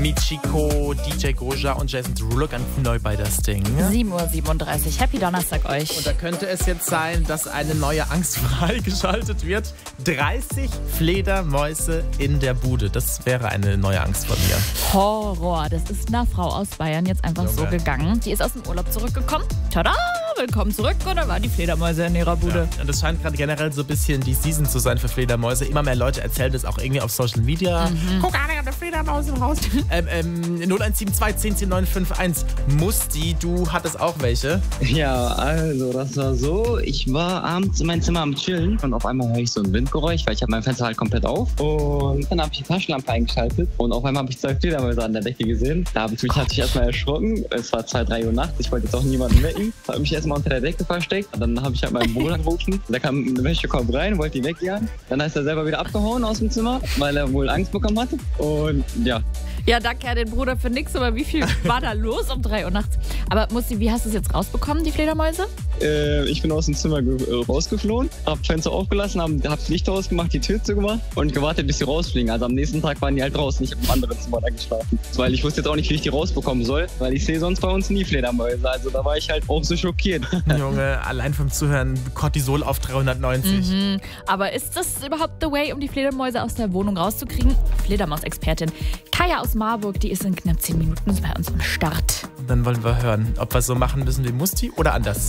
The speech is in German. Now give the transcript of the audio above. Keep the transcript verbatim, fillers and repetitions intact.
Michiko, D J Goja und Jason Derulo ganz neu bei das Ding. sieben Uhr siebenunddreißig. Happy Donnerstag euch. Und da könnte es jetzt sein, dass eine neue Angst freigeschaltet wird. dreißig Fledermäuse in der Bude. Das wäre eine neue Angst von mir. Horror. Das ist einer Frau aus Bayern jetzt einfach Junge. so gegangen. Die ist aus dem Urlaub zurückgekommen. Tada! Willkommen zurück. Und da waren die Fledermäuse in ihrer Bude. Ja, und das scheint gerade generell so ein bisschen die Season zu sein für Fledermäuse. Immer mehr Leute erzählen das auch irgendwie auf Social Media. Mhm. Guck an, ich hab eine Fledermaus im Haus. ähm, ähm, null eins sieben zwei zehn zehn neun fünf eins. Musti, du hattest auch welche. Ja, also das war so, ich war abends in meinem Zimmer am Chillen und auf einmal höre ich so ein Windgeräusch, weil ich habe mein Fenster halt komplett auf und dann habe ich die Taschenlampe eingeschaltet und auf einmal habe ich zwei Fledermäuse an der Decke gesehen. Da habe ich mich natürlich erstmal erschrocken, es war zwei, drei Uhr nachts, ich wollte jetzt auch niemanden wecken, habe mich erstmal unter der Decke versteckt, dann habe ich halt meinen Bruder gerufen, der kam in den Wäschekorb rein, wollte die wegjagen, dann ist er selber wieder abgehauen aus dem Zimmer, weil er wohl Angst bekommen hatte und ja. Ja, danke an den Bruder für nix, aber wie viel war da los um drei Uhr nachts? Aber Musti, wie hast du es jetzt rausbekommen, die Fledermäuse? Äh, ich bin aus dem Zimmer äh, rausgeflohen, hab Fenster aufgelassen, hab, hab das Licht ausgemacht, die Tür zugemacht und gewartet, bis sie rausfliegen. Also am nächsten Tag waren die halt draußen, ich hab im anderen Zimmer da geschlafen. Weil ich wusste jetzt auch nicht, wie ich die rausbekommen soll, weil ich sehe sonst bei uns nie Fledermäuse. Also da war ich halt auch so schockiert. Junge, allein vom Zuhören Cortisol auf dreihundertneunzig. Mhm. Aber ist das überhaupt the way, um die Fledermäuse aus der Wohnung rauszukriegen? Fledermaus-Expertin Kaya aus Marburg, die ist in knapp zehn Minuten bei uns am Start. Dann wollen wir hören, ob wir es so machen müssen wie Musti oder anders.